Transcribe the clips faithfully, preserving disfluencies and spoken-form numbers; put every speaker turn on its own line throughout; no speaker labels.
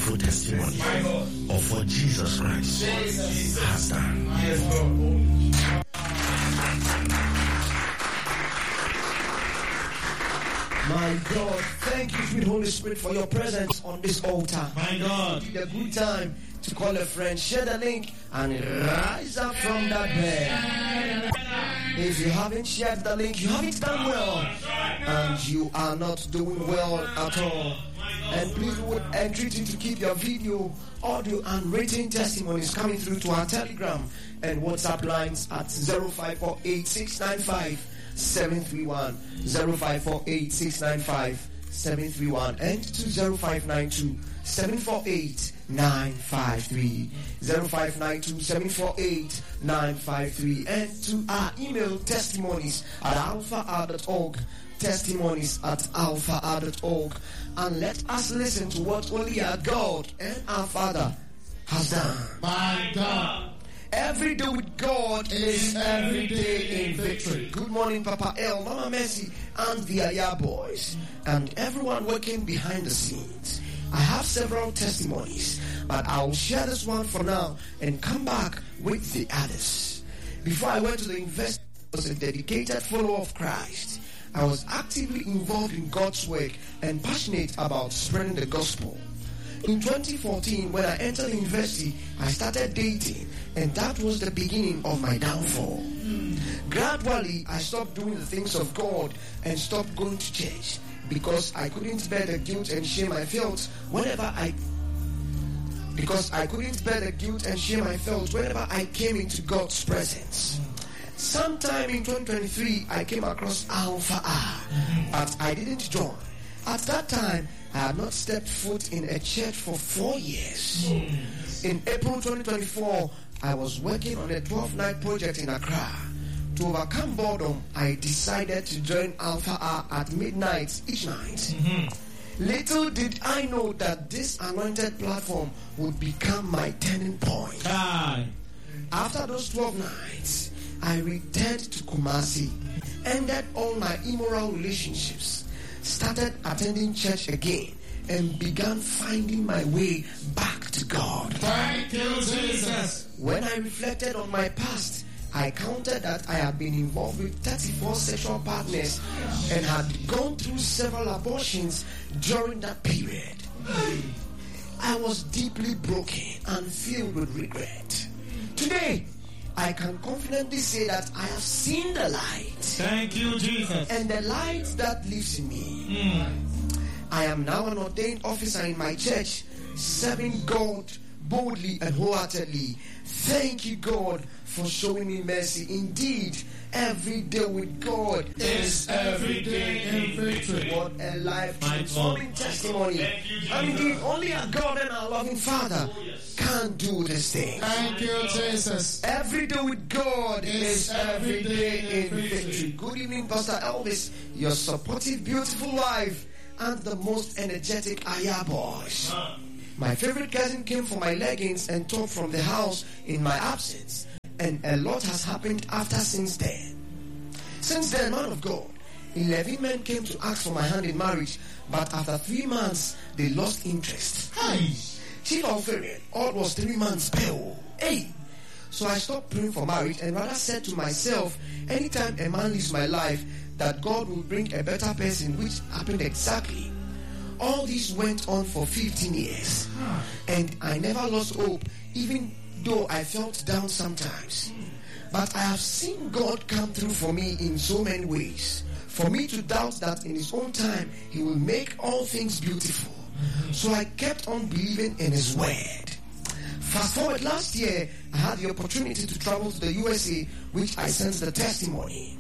beautiful testimony of what Jesus Christ has done.
My God, thank you, sweet Holy Spirit, for your presence on this altar.
My God,
It's a good time to call a friend, share the link, and rise up from that bed. If you haven't shared the link, you haven't done well, and you are not doing well at all. And please would entreat you to keep your video, audio, and written testimonies coming through to our Telegram and WhatsApp lines at zero five four eight six nine five seven three one, zero five four eight six nine five seven three one, and to zero five nine two seven four eight nine five three, zero five nine two seven four eight nine five three, and to our email testimonies at alpha r dot org, testimonies at alpha r dot org, and let us listen to what only our God and our Father has done.
my God,
Every day with God is every day in victory. Good morning, Papa L, Mama Mercy, and the Aya boys, and everyone working behind the scenes. I have several testimonies, but I'll share this one for now and come back with the others. Before I went to the university, I was a dedicated follower of Christ. I was actively involved in God's work and passionate about spreading the gospel. In twenty fourteen, when I entered the university, I started dating, and that was the beginning of my downfall. Gradually, I stopped doing the things of God and stopped going to church because I couldn't bear the guilt and shame I felt whenever I because I couldn't bear the guilt and shame I felt whenever I came into God's presence. Sometime in twenty twenty-three, I came across Alpha R, but I didn't join. At that time, I had not stepped foot in a church for four years. In April twenty twenty-four, I was working on a twelve-night project in Accra. To overcome boredom, I decided to join Alpha R at midnight each night. Mm-hmm. Little did I know that this anointed platform would become my turning point.
God.
After those twelve nights, I returned to Kumasi, ended all my immoral relationships, started attending church again, and began finding my way back to God.
Thank you, Jesus.
When I reflected on my past, I counted that I had been involved with thirty-four sexual partners and had gone through several abortions during that period. I was deeply broken and filled with regret. Today, I can confidently say that I have seen the light.
Thank you, Jesus.
And the light that lives in me.
Mm.
I am now an ordained officer in my church, serving God boldly and wholeheartedly. Thank you, God, for showing me mercy. Indeed, every day with God
is every day in victory.
What a life-transforming testimony. And indeed, only our God and our loving Father can do this thing.
Thank you, Jesus.
Every day with God is every day in victory. Good evening, Pastor Elvis, your supportive, beautiful wife, and the most energetic Aya boys. My favorite cousin came for my leggings and top from the house in my absence, and a lot has happened after since then. Since then, man of God, eleven men came to ask for my hand in marriage, but after three months, they lost interest.
Hey.
Chief Alfarian, all was three months pale. Hey! So I stopped praying for marriage and rather said to myself, anytime a man leaves my life, that God will bring a better person, which happened exactly. All this went on for fifteen years, and I never lost hope, even though I felt down sometimes. But I have seen God come through for me in so many ways, for me to doubt that in His own time, He will make all things beautiful. So I kept on believing in His word. Fast forward last year, I had the opportunity to travel to the U S A, which I sensed the testimony.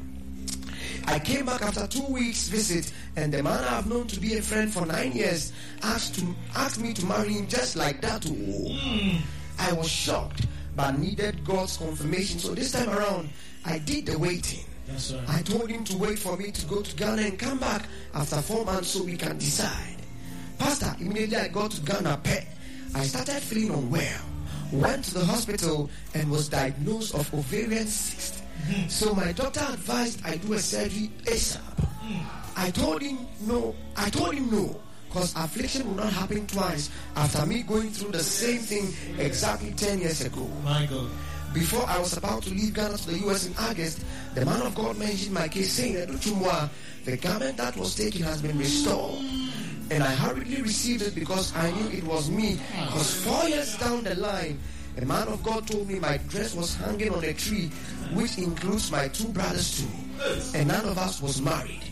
I came back after two weeks visit, and the man I have known to be a friend for nine years asked to asked me to marry him just like that. Mm. I was shocked, but needed God's confirmation. So this time around, I did the waiting.
Yes, sir.
I told him to wait for me to go to Ghana and come back after four months so we can decide. Pastor, immediately I got to Ghana, pet. I started feeling unwell, went to the hospital and was diagnosed of ovarian cyst. So my doctor advised I do a surgery ASAP. I told him no. I told him no, because affliction will not happen twice after me going through the same thing exactly ten years ago.
My God.
Before I was about to leave Ghana to the U S in August, the man of God mentioned my case, saying that the garment that was taken has been restored. And I hurriedly received it because I knew it was me. Because four years down the line, the man of God told me my dress was hanging on a tree, which includes my two brothers too. And none of us was married.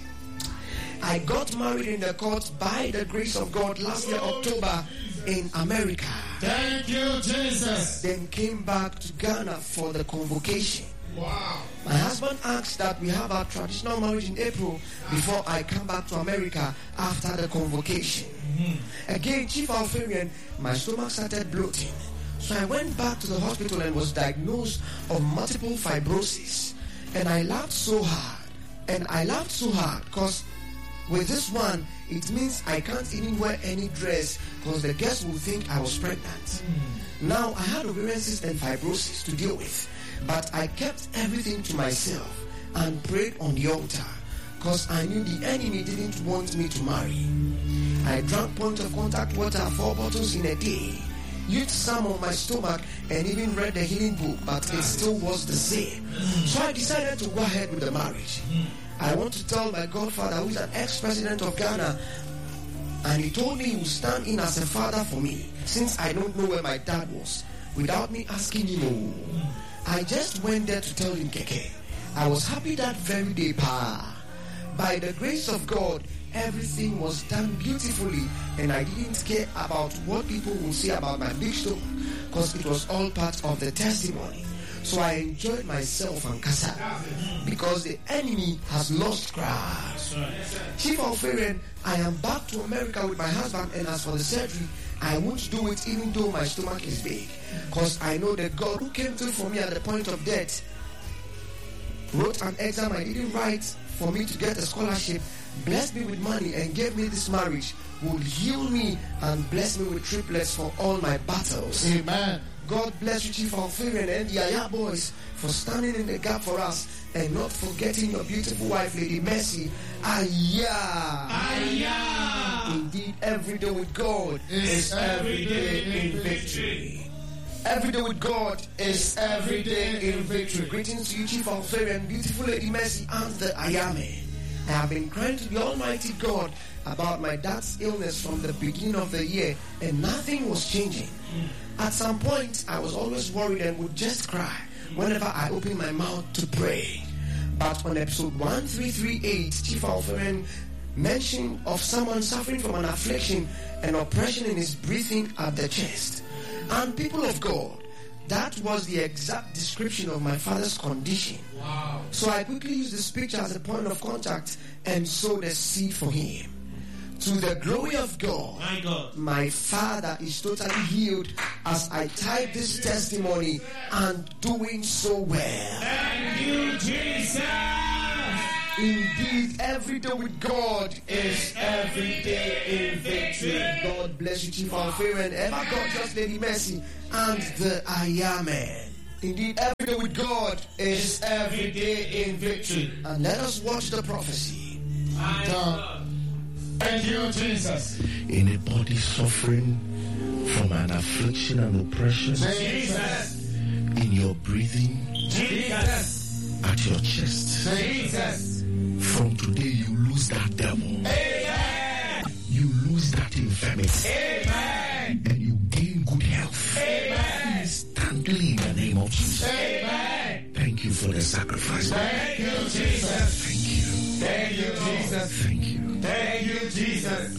I got married in the court by the grace of God last year, October, in America.
Thank you, Jesus.
Then came back to Ghana for the convocation.
Wow.
My husband asked that we have our traditional marriage in April before I come back to America after the convocation. Mm-hmm. Again, Chief Alfarian, my stomach started bloating. So I went back to the hospital and was diagnosed of multiple fibrosis. And I laughed so hard. And I laughed so hard because with this one, it means I can't even wear any dress because the guests will think I was pregnant. Mm. Now, I had ovarian cysts and fibrosis to deal with, but I kept everything to myself and prayed on the altar because I knew the enemy didn't want me to marry. I drank point of contact water, four bottles in a day, used some on my stomach, and even read the healing book, but it still was the same. So I decided to go ahead with the marriage. I want to tell my godfather, who is an ex-president of Ghana, and he told me he would stand in as a father for me, since I don't know where my dad was, without me asking him. I just went there to tell him, Keke. I was happy that very day, pa. By the grace of God, everything was done beautifully, and I didn't care about what people will say about my big stomach, because it was all part of the testimony. So I enjoyed myself and Kasa because the enemy has lost ground. Chief Alfarian, I am back to America with my husband, and as for the surgery, I won't do it even though my stomach is big, because I know that God who came through for me at the point of death wrote an exam I didn't write for me to get a scholarship, blessed me with money and gave me this marriage, will heal me and bless me with triplets for all my battles.
Amen.
God bless you, Chief Alfarian and the Aya boys, for standing in the gap for us and not forgetting your beautiful wife, Lady Mercy. Aya!
Aya!
Indeed, every day with God
is every day in victory.
Every day with God is every day in victory. Greetings to you, Chief Alfarian, beautiful Lady Mercy, and the Ayame. I have been crying to the Almighty God about my dad's illness from the beginning of the year, and nothing was changing. At some point, I was always worried and would just cry whenever I opened my mouth to pray. But on episode one three three eight, Chief Alfarian mentioned of someone suffering from an affliction and oppression in his breathing at the chest. And people of God, that was the exact description of my father's condition.
Wow.
So I quickly used this picture as a point of contact and sowed a seed for him. To the glory of God,
My God.
my father is totally healed as I type this testimony and doing so well.
Thank you, Jesus.
Indeed, every day with God is every day in victory. God bless you, Chief Alfarian, ever gorgeous Lady Mercy, and the I Am Man. Indeed, every day with God is every day in victory. And let us watch the prophecy.
My God. Thank you, Jesus.
Anybody suffering from an affliction and oppression
Jesus.
in your breathing,
Jesus.
at your chest,
Jesus.
from today you lose that devil.
Amen.
You lose that infirmity.
Amen.
And you gain good health.
Amen.
Instantly in the name of Jesus.
Amen.
Thank you for the sacrifice.
Thank you, Jesus.
Thank you.
Thank you, Jesus.
Thank you.
Thank you, Jesus.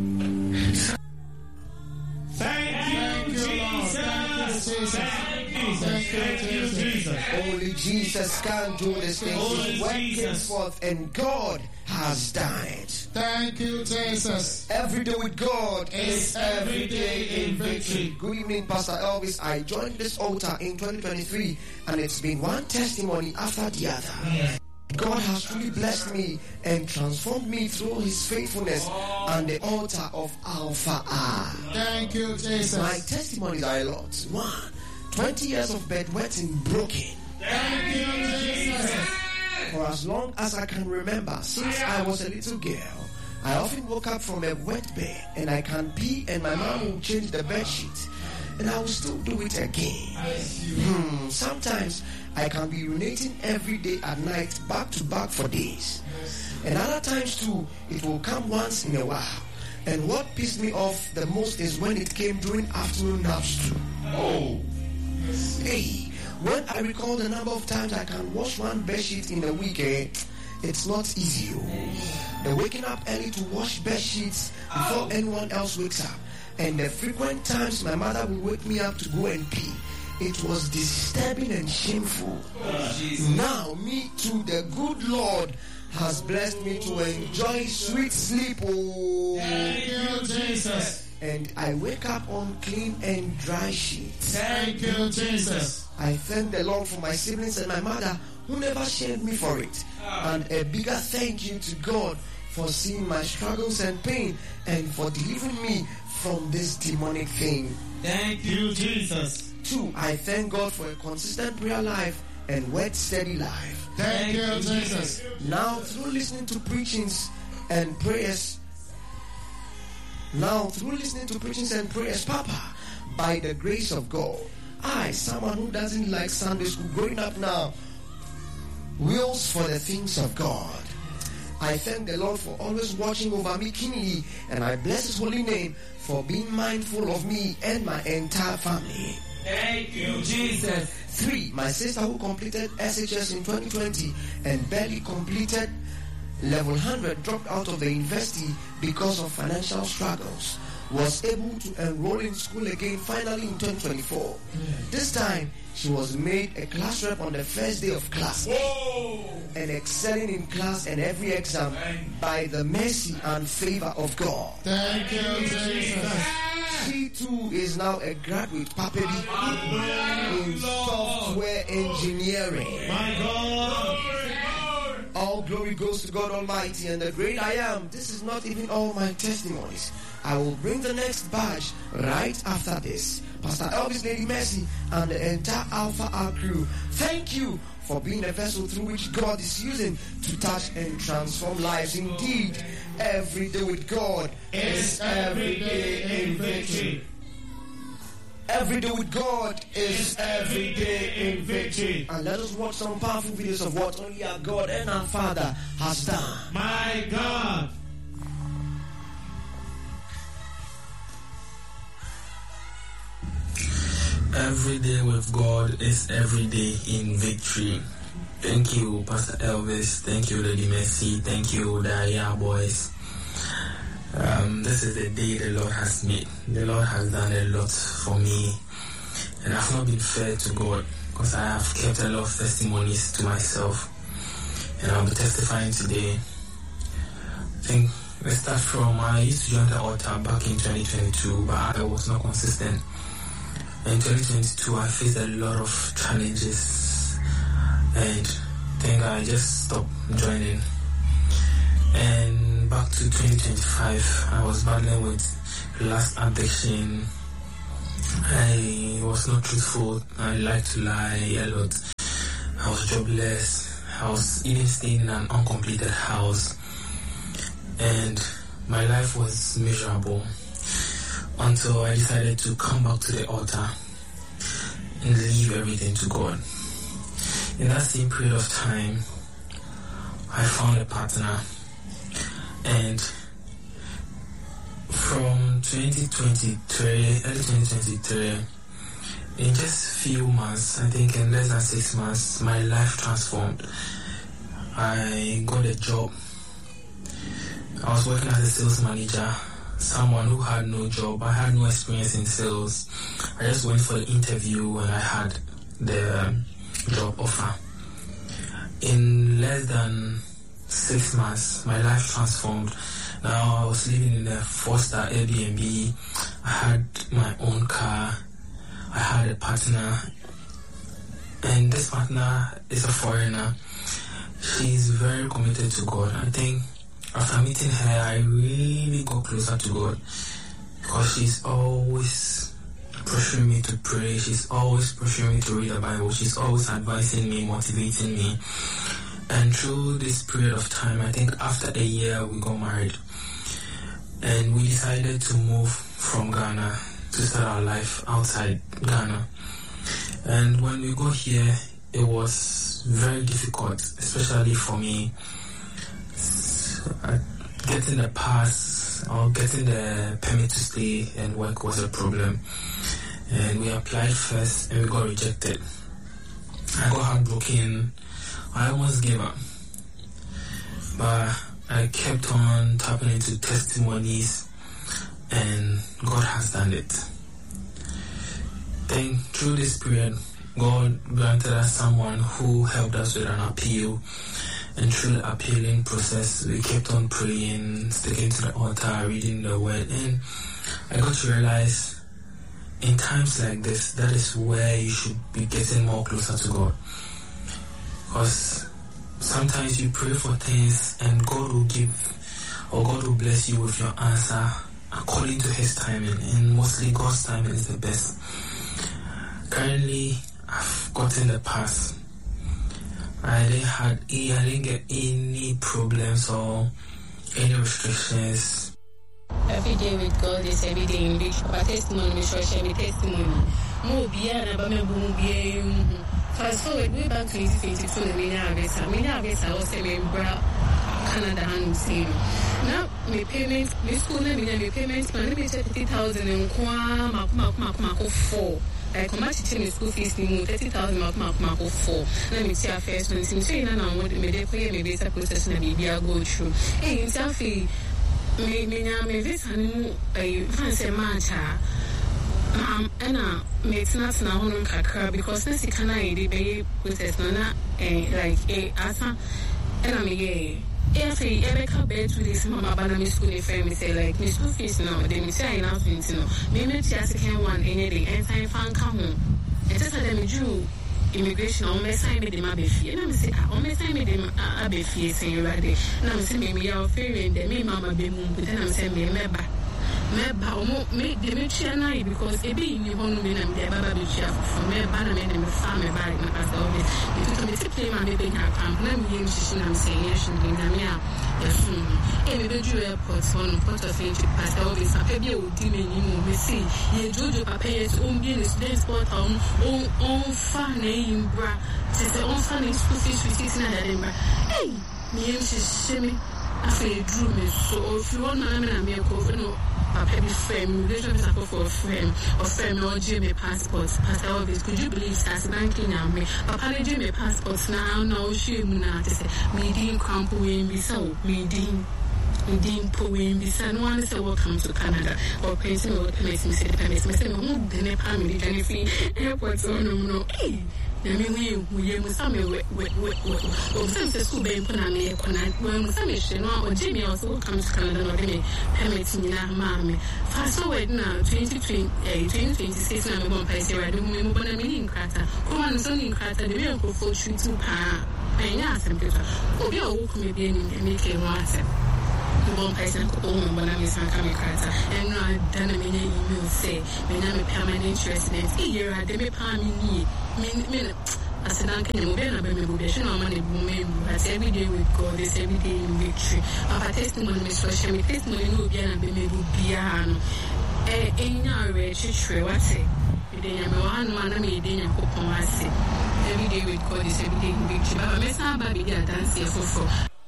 Thank you, Jesus. Thank you, Thank you, Jesus.
Only Jesus can do this thing.
Only
He's working
Jesus.
forth, and God has done it.
Thank you, Jesus.
Every day with God
Is every day in victory.
Good evening, Pastor Elvis. I joined this altar in twenty twenty-three, and it's been one testimony after the other. God has truly blessed me and transformed me through His faithfulness on the altar of Alpha R.
Thank you, Jesus.
My testimonies are a lot. One, twenty years of bedwetting broken.
Thank you, Jesus.
For as long as I can remember, since I was a little girl, I often woke up from a wet bed and I can pee and my mom will change the bed sheet and I will still do it again. Hmm. Sometimes I can be urinating every day at night, back to back for days. And other times too, it will come once in a while. And what pissed me off the most is when it came during afternoon naps too. Oh, hey, when I recall the number of times I can wash one bed sheet in a week, eh, it's not easy. Oh. The waking up early to wash bed sheets before anyone else wakes up, and the frequent times my mother will wake me up to go and pee. It was disturbing and shameful. Oh, now, me too, the good Lord has blessed me to enjoy sweet sleep. Oh,
thank you, Jesus.
And I wake up on clean and dry sheets.
Thank you, Jesus.
I thank the Lord for my siblings and my mother who never shamed me for it. And a bigger thank you to God for seeing my struggles and pain and for delivering me from this demonic thing.
Thank you, Jesus.
Two, I thank God for a consistent prayer life and word steady life.
Thank you, Jesus.
Now, through listening to preachings and prayers, now through listening to preachings and prayers, Papa, by the grace of God, I, someone who doesn't like Sunday school, growing up now, wills for the things of God. I thank the Lord for always watching over me keenly, and I bless His holy name for being mindful of me and my entire family.
Thank you, Jesus.
Three, my sister who completed S H S in twenty twenty and barely completed level one hundred dropped out of the university because of financial struggles, was able to enroll in school again finally in twenty twenty-four. Mm. This time, she was made a class rep on the first day of class. Whoa. And excelling in class and every exam by the mercy and favor of God.
Thank you, Jesus.
She too is now a graduate, Papabi, in software engineering.
My God.
All glory goes to God Almighty and the great I am. This is not even all my testimonies. I will bring the next badge right after this. Pastor Elvis, Lady Mercy, and the entire Alpha R crew, thank you for being a vessel through which God is using to touch and transform lives. Indeed, every day with God is every day in victory. Every day with God is every day in victory. And let us watch some powerful videos of what only our God and our Father has done.
My God.
Every day with God is every day in victory. Thank you, Pastor Elvis. Thank you, Lady Mercy. Thank you, Daria Boys. Um, this is the day the Lord has made. The Lord has done a lot for me, and I've not been fair to God because I have kept a lot of testimonies to myself, and I'll be testifying today. I think let's start from I used to join the altar back in twenty twenty-two, but I was not consistent. In twenty twenty-two, I faced a lot of challenges, and I think I just stopped joining. And back to twenty twenty-five, I was battling with lust addiction. I was not truthful. I liked to lie a lot. I was jobless. I was even staying in an uncompleted house. And my life was miserable until I decided to come back to the altar and leave everything to God. In that same period of time, I found a partner, and from twenty twenty-three, early twenty twenty-three, in just few months, I think in less than six months, my life transformed. I got a job. I was working as a sales manager, someone who had no job. I had no experience in sales. I just went for the interview and I had the job offer. In less than six months, my life transformed. Now I was living in a four-star Airbnb. I had my own car. I had a partner. And this partner is a foreigner. She's very committed to God. I think after meeting her, I really got closer to God because she's always pressuring me to pray. She's always pressuring me to read the Bible. She's always advising me, motivating me. And through this period of time, I think after a year we got married. and we decided to move from Ghana to start our life outside Ghana. And when we got here, it was very difficult, especially for me. Getting the pass or getting the permit to stay and work was a problem. And we applied first and we got rejected. I got heartbroken. I almost gave up. But I kept on tapping into testimonies, and God has done it. Then through this period, God granted us someone who helped us with an appeal, and through the appealing process, we kept on praying, sticking to the altar, reading the word, and I got to realize in times like this, that is where you should be getting more closer to God. Because sometimes you pray for things and God will give, or God will bless you with your answer according to His timing, and mostly God's timing is the best. Currently, I've gotten the pass. I didn't had, I didn't get any problems or any restrictions.
Every day with God is every day in which our testimony, we shall share the testimony. More beyond about me, boom, be fast forward way back to twenty twenty-two. We now have some, we now have some. I was saying, Canada and same. Now, my payments, my school, my payments, my limit thirty thousand and qua, mark, mark, mark, mark, four. I come back to tell me school fees, thirty thousand, mark, mark, mark, four. Let me see our first one. Since you know, what me they pay me basic process and maybe I go through. Hey, in South me me na me visa ni eh fancy matcha um ena me tina tina hono kakra because na sika na e be process na eh like eh asa ena me ye eh say e be ka be to this mama bana me school e friend me say like me school fees now they me say ina fees no me me tia second one any day and time fan ka ho e say say me ju immigration on my side me dem abefie na me say on my side me dem abefie say ready na me say me me ya offering dem me mama be mu but na me say me meba meba omo me dem me chia na because e be ni ho no me na me dey baba be chia for me ba na me dem fa me ba na pass all this it to me say play man be nya camp na me yim shishi na me say yes ni na me a esun e me be ju airport on port of entry pass all this papa bi e odi me ni mo me see ye jojo papa yes on bi ni student sport on on on fa na imbra se se on fa na school fees with na da imbra hey me yim shishi me afi drew me so if you want na me na me ko no papa bi frame relation is for a frame or frame or Jimmy passport pastor all this could you believe that's banking na me papa le Jimmy passport now now she mu na say me din kwampo we bi so me din me din po we bi so no one say welcome to Canada or paying me what me say the permit me say me who dey na pay me the free airport so no no eh na me we we mu sa me we we we o say say school be na me ko na we mu sa me she no o Jimmy also welcome to Canada no dey permit me na ma me fast forward na twenty twenty eh twenty twenty-six na me bon pay say ready me mo bona me in krata ko man so in krata de me ko for shoot pa enya asem petra obi o wo ko me bi ni me ke no asem bon pay say ko mo bona me san ka me krata and no dana me nya email say me na me permanent resident e year ade me pa me ni me me as an uncle, you will be able to show money. But every day with God is every day in victory. Our testimony is social. My testimony will be able to be piano. Eh, in our church, what's it? They are one man. I mean, they are open. Every day with God is every day in victory. But my son, baby, they are dancing for.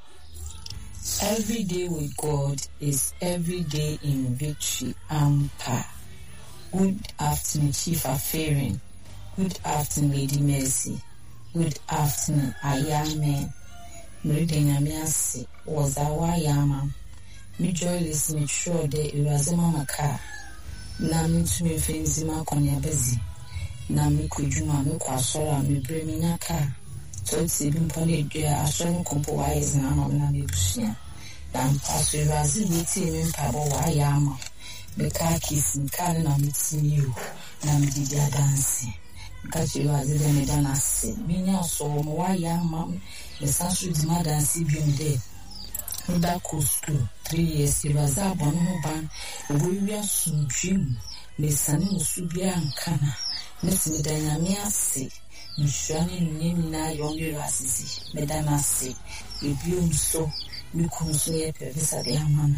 Every day with God is every day in victory. Ampa. Good afternoon, Chief Affaring. Good afternoon, Lady Mercy. Good afternoon, Ayame. Mridanyamiasi was our yama. Me joyless, me sure de Irazema Maka. Na me to me fenzima konya busy. Na me kujuma me kwasora me breminaka. So it's even pony dear, a strong compo wise na na me bushia. Dan pass Irazi witty me pabo wayama. The car kiss and cannon on meeting you. Na me did ya dancing. Catch you as the Medana say, me now so why young mom, the Sansu mother and see being dead. That cool school, three years, he was up on no ban, we are soon dream, Miss Sunny Subia and Cana, Miss Medana say, Miss Shani name now younger Rassy, Medana say, if you so, you come so yet, Professor Diamond,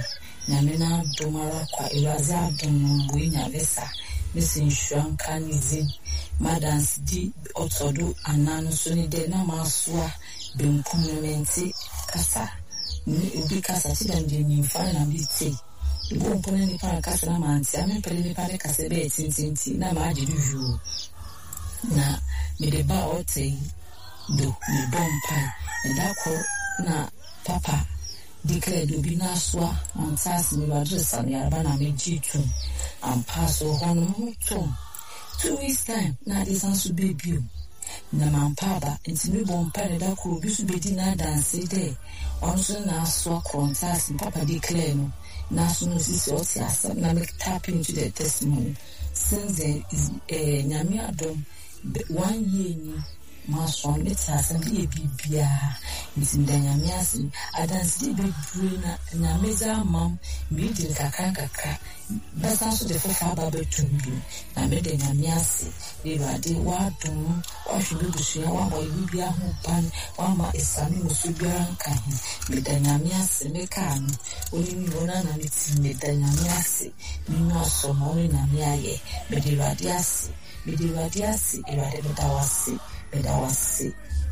Namina Domara Qua Iraza Dom Buina Vesa, Missing Shranka Nizin, Madans di Otodo, and Nano Suni de Namaswa, Bim Community Casa. Ubi Casa Tidan di Fana Biti. The one pulling the Paracasa Mansi, I mean, Pelini Paracasebe, Tinti, Namaji Juju. Na me de ba ote do me bon pai and that call na papa declare do be na swa on tas me ba just am ya ba na me jitu am pass o hono mutum two weeks time na this answer baby na man papa into me bon pai that call be su be di na dance there on so na swa kontas papa declare no na so no sisi ote asa na me tap into the testimony since there is a nyame adom one year ni mason let's and be bibia misin danyamiasi adansi be bruna na meza mam midi kakran kakra basa so de fofa ba betumbi na me danyamiasi we bade wa dum wa hwe busuya wa boy bibia ho pan wa ma esami musubia kan me danyamiasi me kan oni mi wona na miti me danyamiasi mi no so mo na me aye me de radiasi Bidi radiasi irade bedawasi bedawasi